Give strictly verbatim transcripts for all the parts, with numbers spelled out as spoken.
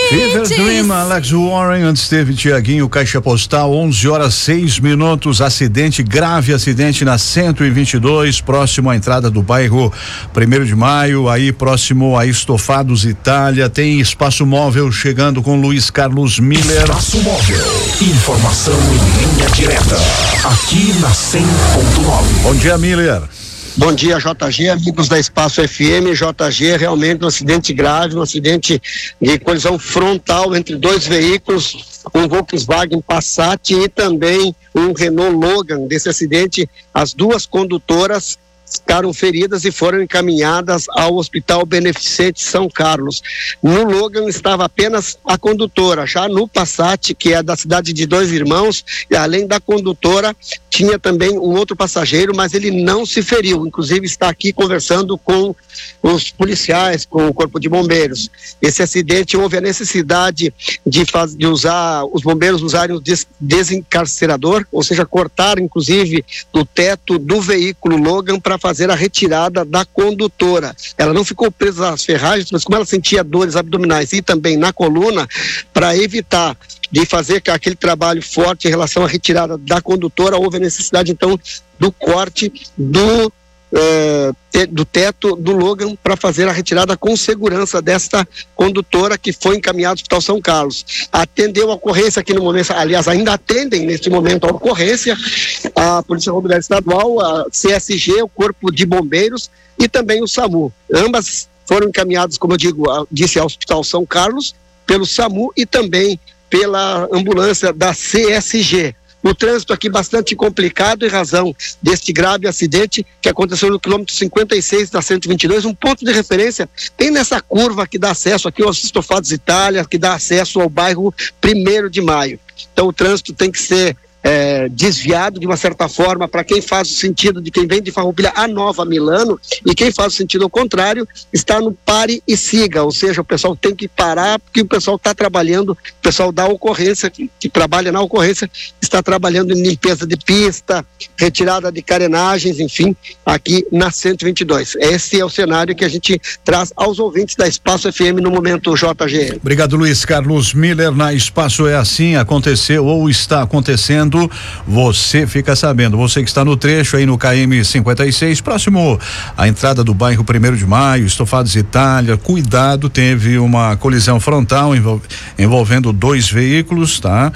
Fever Dream, Alex Warren, antes teve Tiaguinho, Caixa Postal, onze horas seis minutos, acidente, grave acidente na cento e vinte e dois, próximo à entrada do bairro primeiro de maio, aí próximo a Estofados Itália, tem Espaço Móvel chegando com Luiz Carlos Miller. Espaço Móvel, informação em linha direta, aqui na cem ponto nove. Bom dia, Miller. Bom dia, J G, amigos da Espaço F M. J G, realmente um acidente grave, um acidente de colisão frontal entre dois veículos, um Volkswagen Passat e também um Renault Logan. Desse acidente, as duas condutoras ficaram feridas e foram encaminhadas ao Hospital Beneficente São Carlos. No Logan estava apenas a condutora, já no Passat, que é da cidade de Dois Irmãos, e além da condutora, tinha também um outro passageiro, mas ele não se feriu, inclusive está aqui conversando com os policiais, com o Corpo de Bombeiros. Esse acidente houve a necessidade de, faz, de usar, os bombeiros usarem o des, desencarcerador, ou seja, cortar inclusive o teto do veículo Logan para fazer a retirada da condutora. Ela não ficou presa às ferragens, mas como ela sentia dores abdominais e também na coluna, para evitar de fazer aquele trabalho forte em relação à retirada da condutora, houve a necessidade então do corte do Uh, te, do teto do Logan para fazer a retirada com segurança desta condutora, que foi encaminhada ao Hospital São Carlos. Atendeu a ocorrência aqui no momento, aliás, ainda atendem neste momento a ocorrência a Polícia Rodoviária Estadual, a C S G, o Corpo de Bombeiros e também o SAMU. Ambas foram encaminhadas, como eu digo, a, disse ao Hospital São Carlos, pelo SAMU e também pela ambulância da C S G. O trânsito aqui bastante complicado em razão deste grave acidente que aconteceu no quilômetro cinquenta e seis da cento e vinte e dois, um ponto de referência tem nessa curva que dá acesso aqui aos Estofados Itália, que dá acesso ao bairro primeiro de maio. Então o trânsito tem que ser É, desviado de uma certa forma para quem faz o sentido de quem vem de Farroupilha a Nova Milano, e quem faz o sentido ao contrário está no pare e siga, ou seja, o pessoal tem que parar porque o pessoal está trabalhando, o pessoal da ocorrência, que, que trabalha na ocorrência, está trabalhando em limpeza de pista, retirada de carenagens, enfim, aqui na cento e vinte e dois. Esse é o cenário que a gente traz aos ouvintes da Espaço F M no momento, J G. Obrigado, Luiz Carlos Miller. Na Espaço é assim, aconteceu ou está acontecendo, você fica sabendo. Você que está no trecho aí no K M cinquenta e seis, próximo à entrada do bairro primeiro de maio, Estofados Itália, cuidado, teve uma colisão frontal envol, envolvendo dois veículos, tá?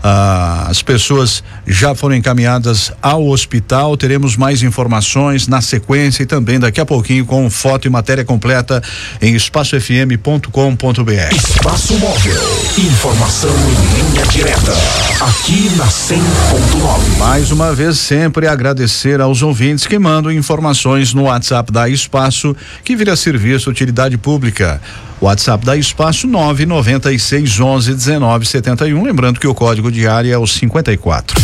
Ah, as pessoas já foram encaminhadas ao hospital, teremos mais informações na sequência e também daqui a pouquinho com foto e matéria completa em espaço f m ponto com ponto b r. Espaço Móvel, informação em linha direta, aqui na cem ponto nove. Mais uma vez, sempre agradecer aos ouvintes que mandam informações no WhatsApp da Espaço, que vira serviço utilidade pública. WhatsApp da Espaço nove nove seis onze dezenove setenta e um, lembrando que o código de área é o cinquenta e quatro.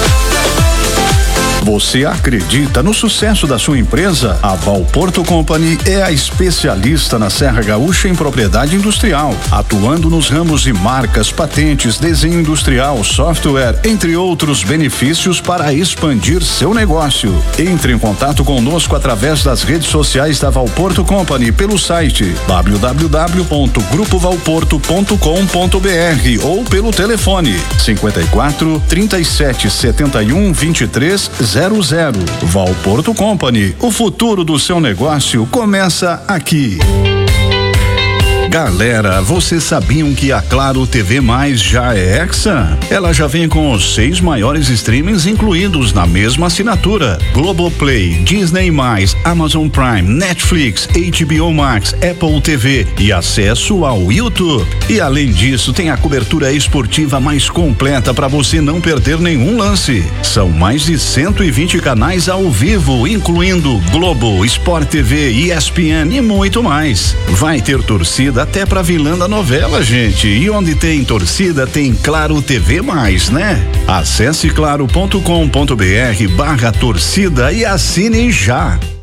Você acredita no sucesso da sua empresa? A Valporto Company é a especialista na Serra Gaúcha em propriedade industrial, atuando nos ramos de marcas, patentes, desenho industrial, software, entre outros benefícios para expandir seu negócio. Entre em contato conosco através das redes sociais da Valporto Company pelo site w w w ponto grupo valporto ponto com ponto b r ou pelo telefone cinquenta e quatro, trinta e sete, setenta e um, vinte e três zero zero. Valporto Company, o futuro do seu negócio começa aqui. Galera, vocês sabiam que a Claro T V Mais já é Hexa? Ela já vem com os seis maiores streamings incluídos na mesma assinatura: Globoplay, Disney mais, Amazon Prime, Netflix, H B O Max, Apple T V e acesso ao YouTube. E além disso, tem a cobertura esportiva mais completa para você não perder nenhum lance. São mais de cento e vinte canais ao vivo, incluindo Globo, Sport T V, E S P N e muito mais. Vai ter torcida até pra vilã da novela, gente. E onde tem torcida, tem Claro T V mais, né? Acesse claro ponto com ponto b r barra torcida e assine já.